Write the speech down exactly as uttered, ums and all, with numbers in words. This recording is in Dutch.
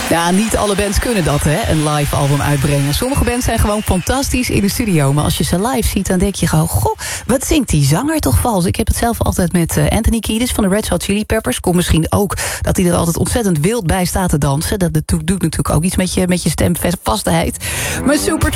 Ja, niet alle bands kunnen dat, hè, een live album uitbrengen. Sommige bands zijn gewoon fantastisch in de studio. Maar als je ze live ziet, dan denk je gewoon... goh, wat zingt die zanger toch vals? Ik heb het zelf altijd met uh, Anthony Kiedis van de Red Hot Chili Peppers. Komt misschien ook dat hij er altijd ontzettend wild bij staat te dansen. Dat doet, doet natuurlijk ook iets met je, met je stemvastheid. Maar Supertramp